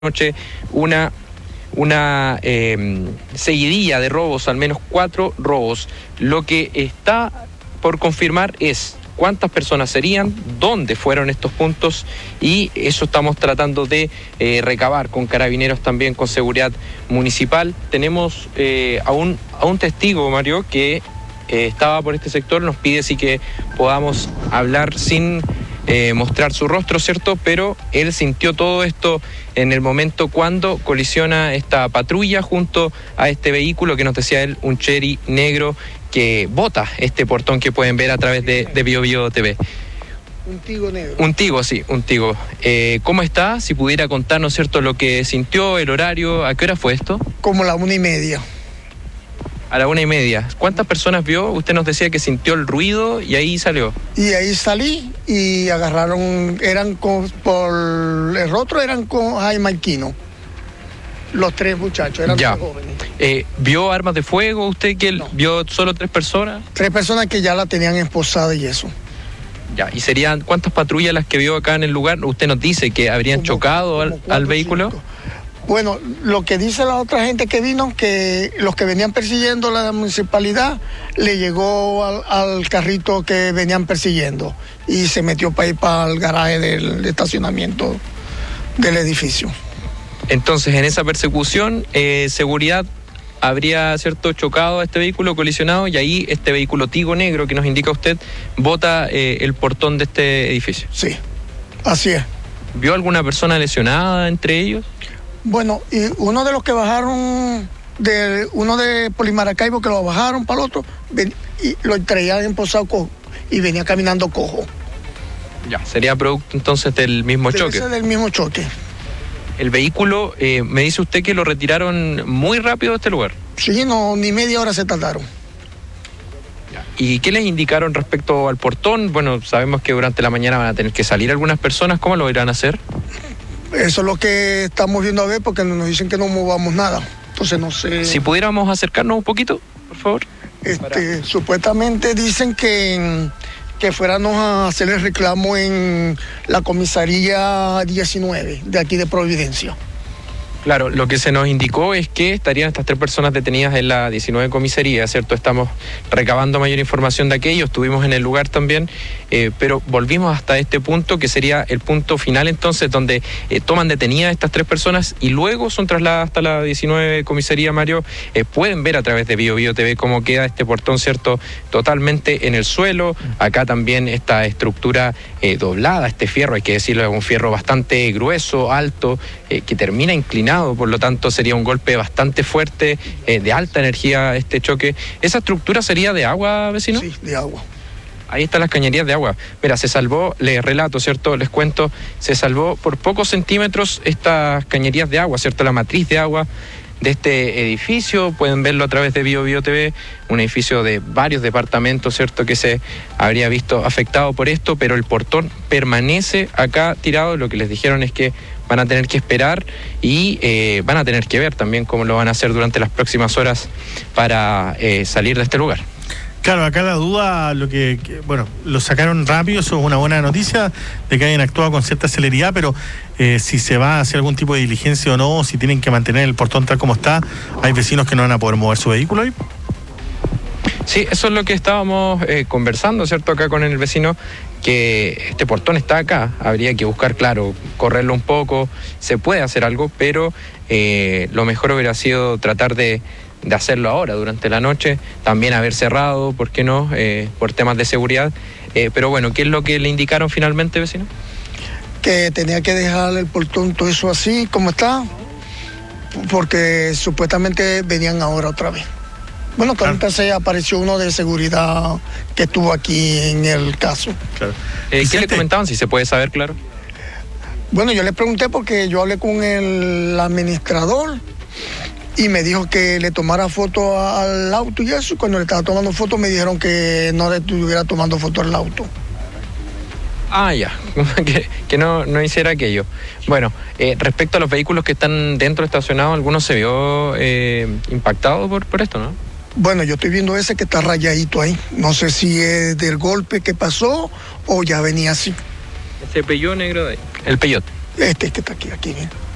noche una seguidilla de robos, al menos 4 robos. Lo que está por confirmar es cuántas personas serían, dónde fueron estos puntos, y eso estamos tratando de recabar con carabineros, también con seguridad municipal. Tenemos a un testigo, Mario, que estaba por este sector. Nos pide sí que podamos hablar sin mostrar su rostro, ¿cierto? Pero él sintió todo esto en el momento cuando colisiona esta patrulla junto a este vehículo que nos decía él, un Chery negro, que bota este portón que pueden ver a través de Bio Bio TV. Un Tigo negro. Un Tigo, sí, un Tigo. ¿Cómo está? Si pudiera contarnos, ¿cierto?, lo que sintió, el horario. ¿A qué hora fue esto? Como la 1:30. A la 1:30. ¿Cuántas personas vio? Usted nos decía que sintió el ruido y ahí salió. Y ahí salí y agarraron, por el rostro eran con jamaiquinos. Los 3 muchachos, eran ya. 3 jóvenes. ¿Vio armas de fuego? ¿Usted que no. vio solo 3 personas? 3 personas que ya la tenían esposada y eso. Ya, ¿y serían cuántas patrullas las que vio acá en el lugar? Usted nos dice que habrían chocado al vehículo. 5. Bueno, lo que dice la otra gente que vino, que los que venían persiguiendo la municipalidad, le llegó al carrito que venían persiguiendo y se metió para ir para el garaje del estacionamiento del edificio. Entonces, en esa persecución, seguridad habría, ¿cierto?, chocado a este vehículo, colisionado, y ahí este vehículo Tigo negro que nos indica usted bota el portón de este edificio. Sí, así es. ¿Vio alguna persona lesionada entre ellos? Bueno, y uno de los que bajaron, uno de Polimaracaibo, que lo bajaron para el otro, y lo traían emposado cojo y venía caminando cojo. Ya, sería producto entonces del mismo choque. Debe ser del mismo choque. El vehículo, me dice usted que lo retiraron muy rápido de este lugar. Sí, no, ni media hora se tardaron. ¿Y qué les indicaron respecto al portón? Bueno, sabemos que durante la mañana van a tener que salir algunas personas. ¿Cómo lo irán a hacer? Eso es lo que estamos viendo a ver, porque nos dicen que no movamos nada. Entonces no sé. Si pudiéramos acercarnos un poquito, por favor. Supuestamente dicen que fuéramos a hacer el reclamo en la comisaría 19 de aquí de Providencia. Claro, lo que se nos indicó es que estarían estas 3 personas detenidas en la 19 comisaría, ¿cierto? Estamos recabando mayor información de aquello, estuvimos en el lugar también, pero volvimos hasta este punto, que sería el punto final entonces, donde toman detenidas estas 3 personas y luego son trasladadas hasta la 19 comisaría, Mario. Pueden ver a través de Bio Bio TV cómo queda este portón, ¿cierto?, totalmente en el suelo. Acá también esta estructura doblada, este fierro, hay que decirlo, es un fierro bastante grueso, alto, que termina inclinado. Por lo tanto sería un golpe bastante fuerte, de alta energía este choque. ¿Esa estructura sería de agua, vecino? Sí, de agua. Ahí están las cañerías de agua. Mira, se salvó, les relato, ¿cierto? Les cuento, se salvó por pocos centímetros estas cañerías de agua, ¿cierto? La matriz de agua de este edificio, pueden verlo a través de Bio Bio TV, un edificio de varios departamentos, ¿cierto?, que se habría visto afectado por esto, pero el portón permanece acá tirado. Lo que les dijeron es que van a tener que esperar y van a tener que ver también cómo lo van a hacer durante las próximas horas para salir de este lugar. Claro, acá la duda, bueno, lo sacaron rápido, eso es una buena noticia, de que hayan actuado con cierta celeridad, pero si se va a hacer algún tipo de diligencia o no, si tienen que mantener el portón tal como está, hay vecinos que no van a poder mover su vehículo ahí. Sí, eso es lo que estábamos conversando, ¿cierto?, acá con el vecino, que este portón está acá, habría que buscar, claro, correrlo un poco, se puede hacer algo, pero lo mejor hubiera sido tratar de hacerlo ahora, durante la noche, también haber cerrado, ¿por qué no?, por temas de seguridad. Pero bueno, ¿qué es lo que le indicaron finalmente, vecino? Que tenía que dejar el portón todo eso así como está, porque supuestamente venían ahora otra vez. Bueno, también apareció uno de seguridad que estuvo aquí en el caso. Claro. ¿Qué le comentaban, si se puede saber, claro? Bueno, yo le pregunté porque yo hablé con el administrador y me dijo que le tomara foto al auto y eso. Cuando le estaba tomando foto me dijeron que no le estuviera tomando foto al auto. Ah, ya, que no hiciera aquello. Bueno, respecto a los vehículos que están dentro estacionados, ¿alguno se vio impactado por esto, no? Bueno, yo estoy viendo ese que está rayadito ahí. No sé si es del golpe que pasó o ya venía así. Ese Peugeot negro de ahí. El Peugeot. Este que está aquí, bien.